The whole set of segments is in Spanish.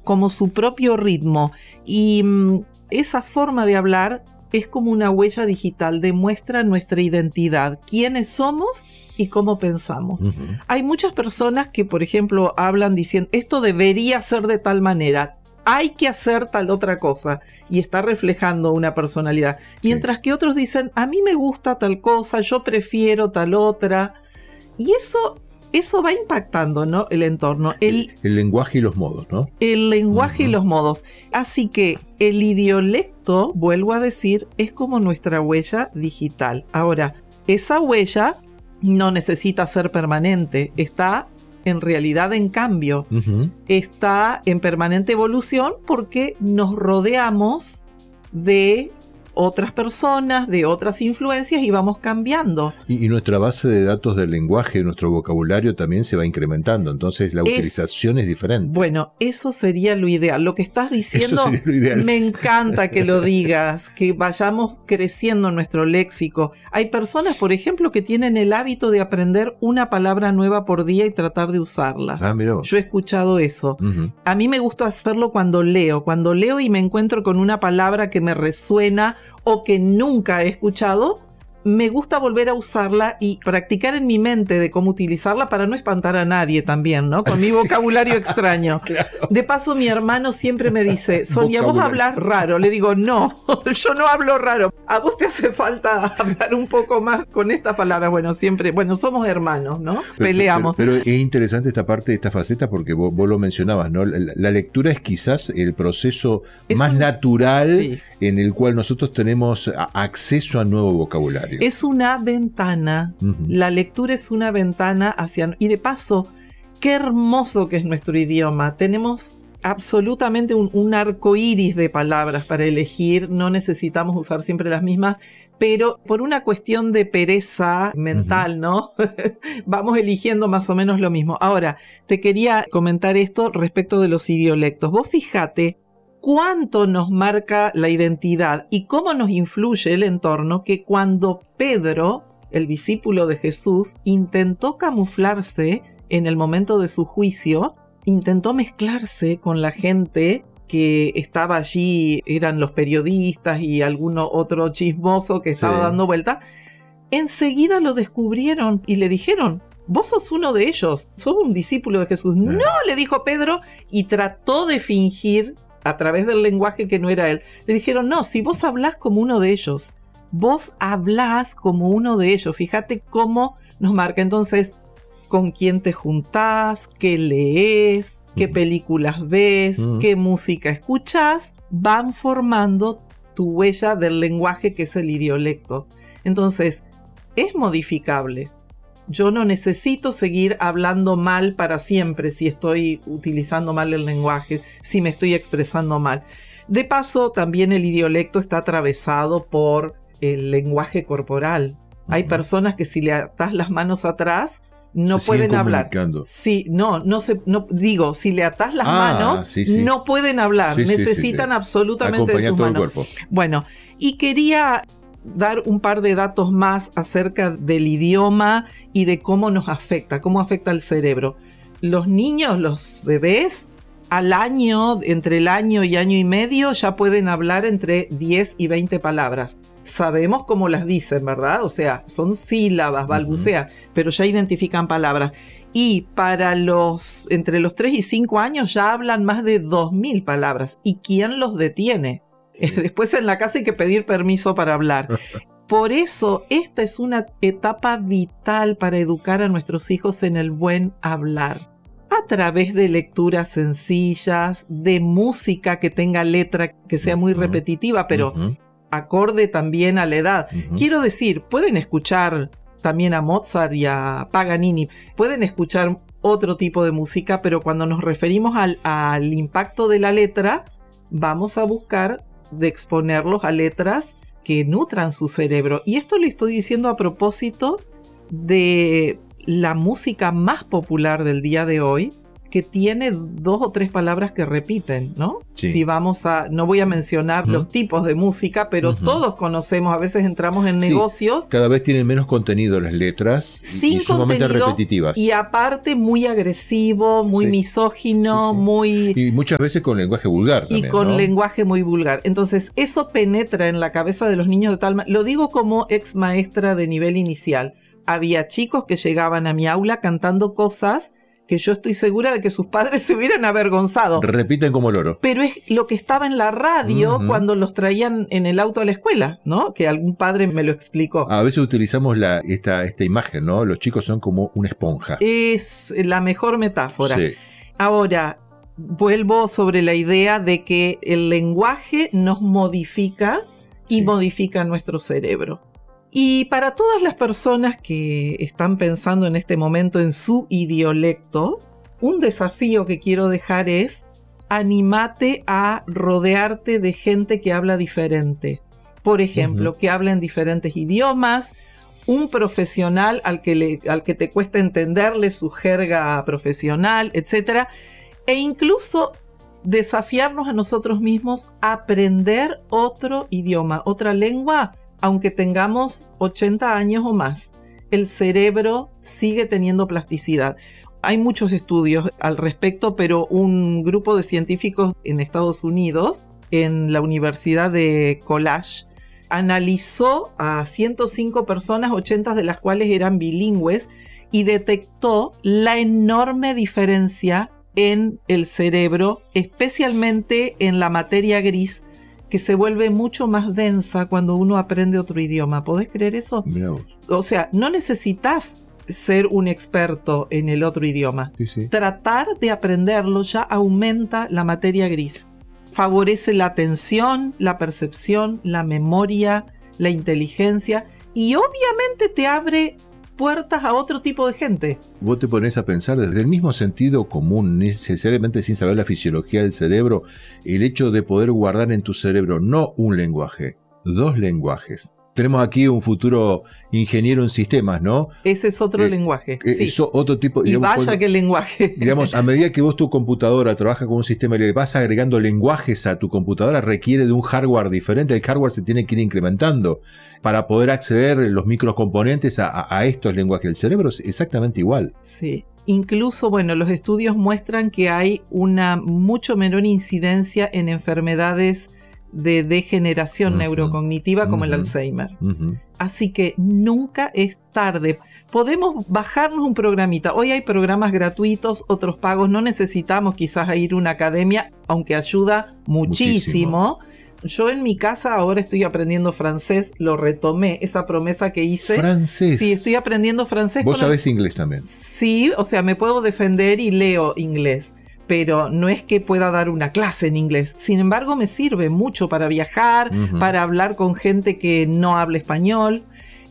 como su propio ritmo. Y esa forma de hablar es como una huella digital, demuestra nuestra identidad, quiénes somos y cómo pensamos. Uh-huh. Hay muchas personas que, por ejemplo, hablan diciendo, esto debería ser de tal manera, hay que hacer tal otra cosa, y está reflejando una personalidad. Sí. Mientras que otros dicen, a mí me gusta tal cosa, yo prefiero tal otra, y eso va impactando, ¿no? El entorno. El lenguaje y los modos, ¿no? El lenguaje y los modos. Así que el idiolecto, vuelvo a decir, es como nuestra huella digital. Ahora, esa huella no necesita ser permanente, está en realidad en cambio, está en permanente evolución porque nos rodeamos de otras personas, de otras influencias y vamos cambiando. Y nuestra base de datos del lenguaje, nuestro vocabulario también se va incrementando, entonces la utilización es diferente. Bueno, eso sería lo ideal. Lo que estás diciendo, me encanta que lo digas, que vayamos creciendo nuestro léxico. Hay personas, por ejemplo, que tienen el hábito de aprender una palabra nueva por día y tratar de usarla. Ah, mirá vos. Yo he escuchado eso. A mí me gusta hacerlo cuando leo y me encuentro con una palabra que me resuena o que nunca he escuchado, me gusta volver a usarla y practicar en mi mente de cómo utilizarla para no espantar a nadie también, ¿no? Con mi vocabulario extraño. Claro. De paso, mi hermano siempre me dice, Sonia, vos hablás raro. Le digo, no, yo no hablo raro. A vos te hace falta hablar un poco más con estas palabras. Bueno, siempre, somos hermanos, ¿no? Peleamos. Pero es interesante esta parte, esta faceta, porque vos lo mencionabas, ¿no? La lectura es quizás el proceso más natural en el cual nosotros tenemos acceso a nuevo vocabulario. Es una ventana, la lectura es una ventana hacia... Y de paso, qué hermoso que es nuestro idioma. Tenemos absolutamente un arco iris de palabras para elegir, no necesitamos usar siempre las mismas, pero por una cuestión de pereza mental, ¿no? Vamos eligiendo más o menos lo mismo. Ahora, te quería comentar esto respecto de los idiolectos. Vos fíjate cuánto nos marca la identidad y cómo nos influye el entorno que cuando Pedro, el discípulo de Jesús, intentó camuflarse en el momento de su juicio, intentó mezclarse con la gente que estaba allí, eran los periodistas y alguno otro chismoso que estaba dando vuelta, enseguida lo descubrieron y le dijeron, vos sos uno de ellos, sos un discípulo de Jesús. No, le dijo Pedro, y trató de fingir a través del lenguaje que no era él. Le dijeron, no, si vos hablás como uno de ellos, vos hablás como uno de ellos. Fíjate cómo nos marca. Entonces, con quién te juntás, qué lees, qué películas ves, qué música escuchás, van formando tu huella del lenguaje que es el idiolecto. Entonces, es modificable. Yo no necesito seguir hablando mal para siempre si estoy utilizando mal el lenguaje, si me estoy expresando mal. De paso, también el idiolecto está atravesado por el lenguaje corporal. Hay personas que si le atás las manos atrás, no pueden hablar. Sí, si le atás las manos, no pueden hablar. Necesitan absolutamente de sus manos. Bueno, y quería dar un par de datos más acerca del idioma y de cómo nos afecta, cómo afecta al cerebro. Los niños, los bebés, al año, entre el año y año y medio, ya pueden hablar entre 10 y 20 palabras. Sabemos cómo las dicen, ¿verdad? O sea, son sílabas, balbucean, pero ya identifican palabras. Y para entre los 3 y 5 años ya hablan más de 2.000 palabras. ¿Y quién los detiene? Después en la casa hay que pedir permiso para hablar. Por eso esta es una etapa vital para educar a nuestros hijos en el buen hablar. A través de lecturas sencillas, de música que tenga letra que sea muy repetitiva, pero acorde también a la edad. Quiero decir, pueden escuchar también a Mozart y a Paganini, pueden escuchar otro tipo de música, pero cuando nos referimos al impacto de la letra, vamos a buscar de exponerlos a letras que nutran su cerebro. Y esto lo estoy diciendo a propósito de la música más popular del día de hoy, que tiene 2 o 3 palabras que repiten, ¿no? Sí. Si vamos no voy a mencionar los tipos de música, pero todos conocemos, a veces entramos en negocios. Cada vez tienen menos contenido las letras y sumamente repetitivas. Y aparte muy agresivo, muy misógino, muy... Y muchas veces con lenguaje vulgar también, y con lenguaje muy vulgar. Entonces, eso penetra en la cabeza de los niños de tal manera. Lo digo como ex maestra de nivel inicial. Había chicos que llegaban a mi aula cantando cosas que yo estoy segura de que sus padres se hubieran avergonzado. Repiten como loro. Pero es lo que estaba en la radio cuando los traían en el auto a la escuela, ¿no? Que algún padre me lo explicó. A veces utilizamos esta imagen, ¿no? Los chicos son como una esponja. Es la mejor metáfora. Sí. Ahora, vuelvo sobre la idea de que el lenguaje nos modifica y modifica nuestro cerebro. Y para todas las personas que están pensando en este momento en su idiolecto, un desafío que quiero dejar es: anímate a rodearte de gente que habla diferente. Por ejemplo, que habla en diferentes idiomas, un profesional al que te cuesta entenderle su jerga profesional, etc. E incluso desafiarnos a nosotros mismos a aprender otro idioma, otra lengua. Aunque tengamos 80 años o más, el cerebro sigue teniendo plasticidad. Hay muchos estudios al respecto, pero un grupo de científicos en Estados Unidos, en la Universidad de College, analizó a 105 personas, 80 de las cuales eran bilingües, y detectó la enorme diferencia en el cerebro, especialmente en la materia gris, que se vuelve mucho más densa cuando uno aprende otro idioma. ¿Podés creer eso? Mirá vos. O sea, no necesitas ser un experto en el otro idioma. Sí. Tratar de aprenderlo ya aumenta la materia gris. Favorece la atención, la percepción, la memoria, la inteligencia y obviamente te abre puertas a otro tipo de gente. Vos te pones a pensar desde el mismo sentido común, necesariamente sin saber la fisiología del cerebro, el hecho de poder guardar en tu cerebro no un lenguaje, 2 lenguajes. Tenemos aquí un futuro ingeniero en sistemas, ¿no? Ese es otro lenguaje. Sí. Es otro tipo. Y digamos, vaya que lenguaje. Digamos, a medida que vos tu computadora trabaja con un sistema y le vas agregando lenguajes a tu computadora, requiere de un hardware diferente. El hardware se tiene que ir incrementando para poder acceder los microcomponentes a estos lenguajes. El cerebro es exactamente igual. Sí. Incluso, bueno, los estudios muestran que hay una mucho menor incidencia en enfermedades de degeneración neurocognitiva como el Alzheimer. Así que nunca es tarde. Podemos bajarnos un programita. Hoy hay programas gratuitos, otros pagos. No necesitamos quizás ir a una academia, aunque ayuda muchísimo. Yo en mi casa ahora estoy aprendiendo francés. Lo retomé, esa promesa que hice. ¿Francés? Sí, estoy aprendiendo francés. ¿Vos sabés inglés también? Sí, o sea, me puedo defender y leo inglés. Pero no es que pueda dar una clase en inglés. Sin embargo, me sirve mucho para viajar, para hablar con gente que no habla español.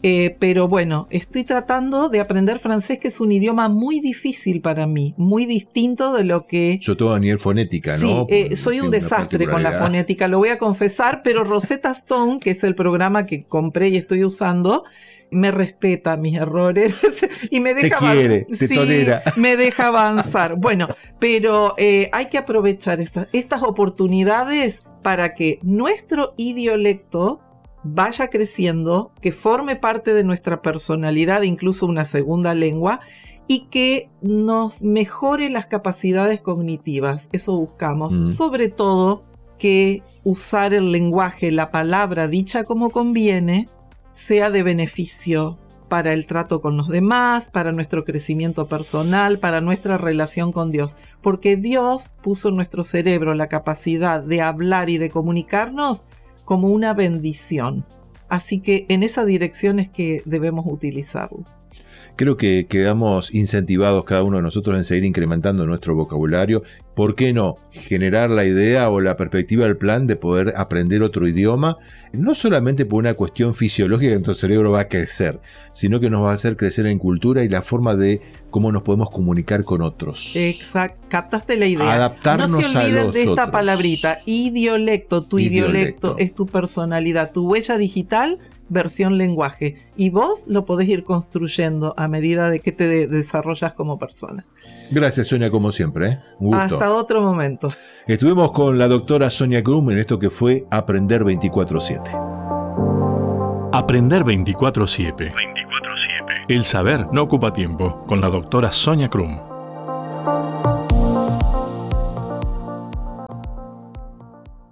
Pero bueno, estoy tratando de aprender francés, que es un idioma muy difícil para mí, muy distinto de lo que... Yo todo a nivel fonética, ¿no? Sí, soy un desastre con la fonética, lo voy a confesar, pero Rosetta Stone, que es el programa que compré y estoy usando, me respeta mis errores y me deja tolera. Me deja avanzar. Bueno, pero hay que aprovechar estas oportunidades para que nuestro idiolecto vaya creciendo, que forme parte de nuestra personalidad, incluso una segunda lengua, y que nos mejore las capacidades cognitivas. Eso buscamos. Sobre todo que usar el lenguaje, la palabra dicha como conviene, sea de beneficio para el trato con los demás, para nuestro crecimiento personal, para nuestra relación con Dios. Porque Dios puso en nuestro cerebro la capacidad de hablar y de comunicarnos como una bendición. Así que en esa dirección es que debemos utilizarlo. Creo que quedamos incentivados cada uno de nosotros en seguir incrementando nuestro vocabulario. ¿Por qué no? Generar la idea o la perspectiva del plan de poder aprender otro idioma, no solamente por una cuestión fisiológica que nuestro cerebro va a crecer, sino que nos va a hacer crecer en cultura y la forma de cómo nos podemos comunicar con otros. Exacto, captaste la idea. Adaptarnos no se olviden a los de esta otros. palabrita, idiolecto. Tu idiolecto es tu personalidad, tu huella digital versión lenguaje, y vos lo podés ir construyendo a medida de que te desarrollas como persona. Gracias, Sonia, como siempre. Un gusto. Hasta otro momento. Estuvimos con la doctora Sonia Crum en esto que fue Aprender 24/7. Aprender 24/7. El saber no ocupa tiempo, con la doctora Sonia Crum.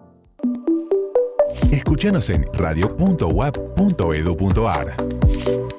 Escúchanos en radio.uap.edu.ar.